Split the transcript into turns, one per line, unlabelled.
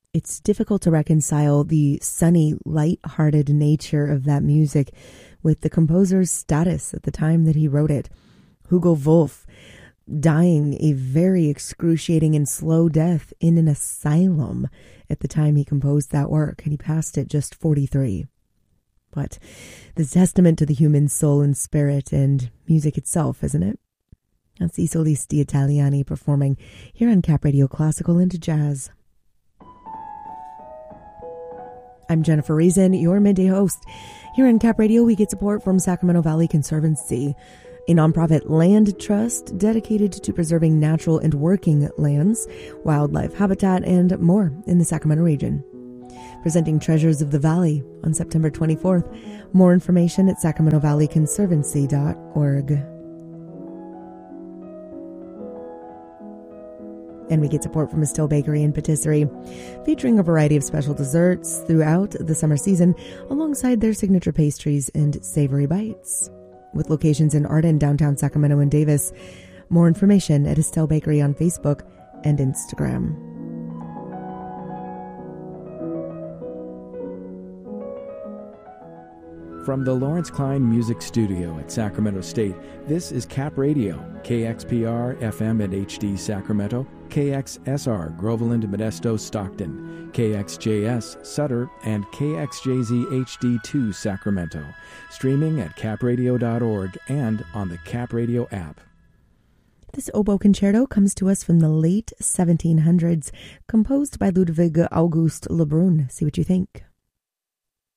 It's difficult to reconcile the sunny, light-hearted nature of that music with the composer's status at the time that he wrote it. Hugo Wolf dying a very excruciating and slow death in an asylum at the time he composed that work, and he passed at just 43. But the testament to the human soul and spirit and music itself, isn't it? That's I Solisti Italiani performing here on Cap Radio Classical and Jazz. I'm Jennifer Reason, your midday host. Here on Cap Radio, we get support from Sacramento Valley Conservancy, a nonprofit land trust dedicated to preserving natural and working lands, wildlife habitat, and more in the Sacramento region. Presenting Treasures of the Valley on September 24th. More information at sacramentovalleyconservancy.org. And we get support from Estill Bakery and Patisserie, featuring a variety of special desserts throughout the summer season, alongside their signature pastries and savory bites. With locations in Arden, downtown Sacramento, and Davis. More information at Estill Bakery on Facebook and Instagram.
From the Lawrence Klein Music Studio at Sacramento State, this is Cap Radio, KXPR FM and HD Sacramento, KXSR Groveland, Modesto, Stockton, KXJS Sutter, and KXJZ HD2 Sacramento. Streaming at capradio.org and on the Cap Radio app.
This oboe concerto comes to us from the late 1700s, composed by Ludwig August Lebrun. See what you think.